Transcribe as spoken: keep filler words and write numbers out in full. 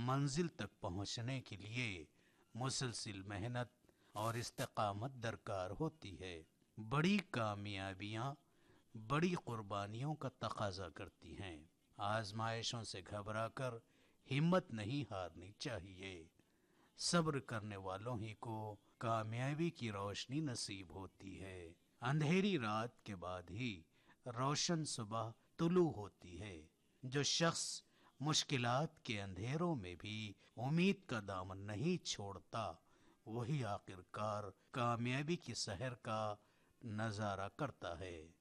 मंजिल तक पहुंचने के लिए मुसलसल मेहनत और इस्तेकामत दरकार होती है। बड़ी कामयाबियां बड़ी कुर्बानियों का तकाजा करती हैं। आजमाइशों से घबराकर हिम्मत नहीं हारनी चाहिए। सब्र करने वालों ही को कामयाबी की रोशनी नसीब होती है। अंधेरी रात के बाद ही रोशन सुबह तुलू होती है। जो शख्स मुश्किलात के अंधेरों में भी उम्मीद का दामन नहीं छोड़ता, वही आखिरकार कामयाबी की सहर का नजारा करता है।